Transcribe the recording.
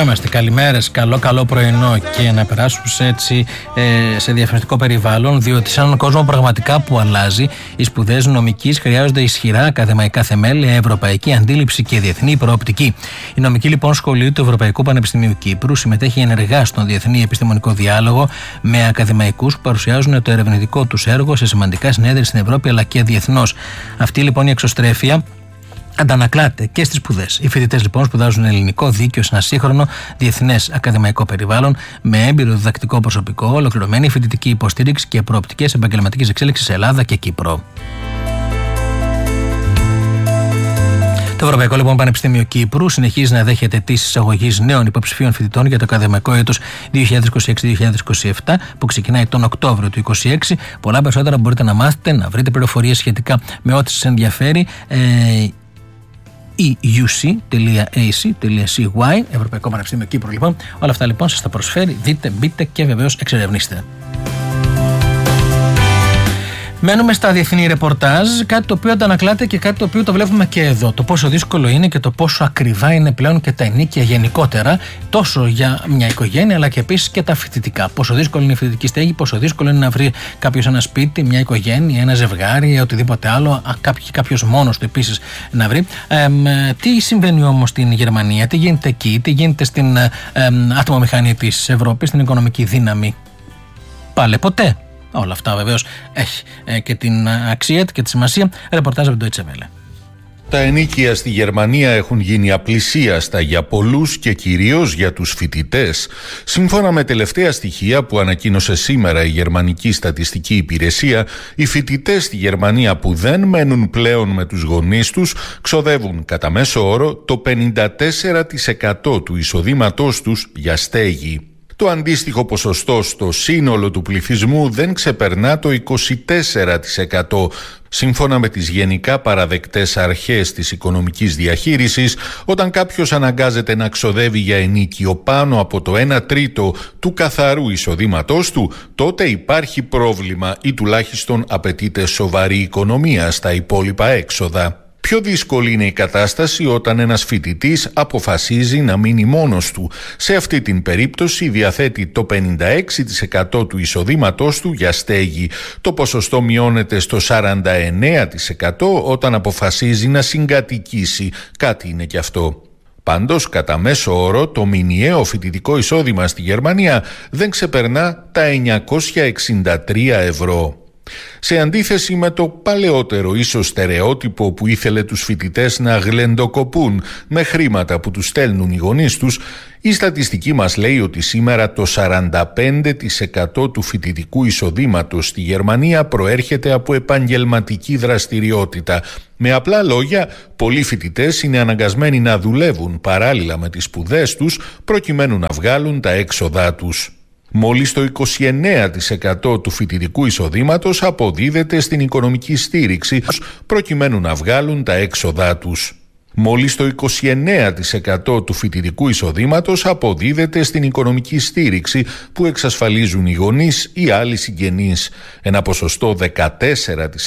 είμαστε. Καλημέρες, καλό πρωινό και να περάσουμε έτσι σε διαφημιστικό περιβάλλον, διότι σε έναν κόσμο πραγματικά που αλλάζει, οι σπουδές νομικής χρειάζονται ισχυρά ακαδημαϊκά θεμέλια, ευρωπαϊκή αντίληψη και διεθνή προοπτική. Η νομική λοιπόν σχολή του Ευρωπαϊκού Πανεπιστημίου Κύπρου συμμετέχει ενεργά στον διεθνή επιστημονικό διάλογο με ακαδημαϊκούς που παρουσιάζουν το ερευνητικό τους έργο σε σημαντικά συνέδρια στην Ευρώπη αλλά και διεθνώς. Αυτή λοιπόν η εξωστρέφεια αντανακλάται και στις σπουδές. Οι φοιτητές λοιπόν σπουδάζουν ελληνικό δίκαιο σε ένα σύγχρονο διεθνές ακαδημαϊκό περιβάλλον με έμπειρο διδακτικό προσωπικό, ολοκληρωμένη φοιτητική υποστήριξη και προοπτικές επαγγελματικής εξέλιξης σε Ελλάδα και Κύπρο. Το Ευρωπαϊκό λοιπόν Πανεπιστήμιο Κύπρου συνεχίζει να δέχεται αιτήσεις εισαγωγής νέων υποψηφίων φοιτητών για το ακαδημαϊκό έτος 2026-2027 που ξεκινάει τον Οκτώβριο του 2026. Πολλά περισσότερα μπορείτε να μάθετε, να βρείτε πληροφορίες σχετικά με ό,τι σας ενδιαφέρει. euc.ac.cy, Ευρωπαϊκό Πανεπιστήμιο Κύπρου λοιπόν. Όλα αυτά λοιπόν σας τα προσφέρει. Δείτε, μπείτε και βεβαίως εξερευνήστε. Μένουμε στα διεθνή ρεπορτάζ, κάτι το οποίο αντανακλάται και κάτι το οποίο το βλέπουμε και εδώ. Το πόσο δύσκολο είναι και το πόσο ακριβά είναι πλέον και τα ενοίκια γενικότερα, τόσο για μια οικογένεια αλλά και επίσης και τα φοιτητικά. Πόσο δύσκολο είναι η φοιτητική στέγη, πόσο δύσκολο είναι να βρει κάποιος ένα σπίτι, μια οικογένεια, ένα ζευγάρι, οτιδήποτε άλλο, κάποιος μόνος του επίσης να βρει. Τι συμβαίνει όμως στην Γερμανία, τι γίνεται εκεί, τι γίνεται στην ατμομηχανή της Ευρώπης, στην οικονομική δύναμη? Πάλι ποτέ. Όλα αυτά βεβαίως έχει και την αξία και τη σημασία. Ρεπορτάζ από το Deutsche Welle. Τα ενοίκια στη Γερμανία έχουν γίνει απλησίαστα για πολλούς και κυρίως για τους φοιτητές. Σύμφωνα με τελευταία στοιχεία που ανακοίνωσε σήμερα η Γερμανική Στατιστική Υπηρεσία, οι φοιτητές στη Γερμανία που δεν μένουν πλέον με τους γονείς τους ξοδεύουν κατά μέσο όρο το 54% του εισοδήματός τους για στέγη. Το αντίστοιχο ποσοστό στο σύνολο του πληθυσμού δεν ξεπερνά το 24%, σύμφωνα με τις γενικά παραδεκτές αρχές της οικονομικής διαχείρισης. Όταν κάποιος αναγκάζεται να ξοδεύει για ενοίκιο πάνω από το 1/3 του καθαρού εισοδήματός του, τότε υπάρχει πρόβλημα ή τουλάχιστον απαιτείται σοβαρή οικονομία στα υπόλοιπα έξοδα. Πιο δύσκολη είναι η κατάσταση όταν ένας φοιτητής αποφασίζει να μείνει μόνος του. Σε αυτή την περίπτωση διαθέτει το 56% του εισοδήματός του για στέγη. Το ποσοστό μειώνεται στο 49% όταν αποφασίζει να συγκατοικήσει. Κάτι είναι κι αυτό. Πάντως, κατά μέσο όρο, το μηνιαίο φοιτητικό εισόδημα στη Γερμανία δεν ξεπερνά τα 963 ευρώ. Σε αντίθεση με το παλαιότερο ίσως στερεότυπο που ήθελε τους φοιτητές να γλεντοκοπούν με χρήματα που τους στέλνουν οι γονείς τους, η στατιστική μας λέει ότι σήμερα το 45% του φοιτητικού εισοδήματος στη Γερμανία προέρχεται από επαγγελματική δραστηριότητα. Με απλά λόγια, πολλοί φοιτητές είναι αναγκασμένοι να δουλεύουν παράλληλα με τις σπουδές τους προκειμένου να βγάλουν τα έξοδά τους. Μόλις το 29% του φοιτητικού εισοδήματος αποδίδεται στην οικονομική στήριξη προκειμένου να βγάλουν τα έξοδά τους. Μόλις το 29% του φοιτητικού εισοδήματος αποδίδεται στην οικονομική στήριξη που εξασφαλίζουν οι γονείς ή άλλοι συγγενείς. Ένα ποσοστό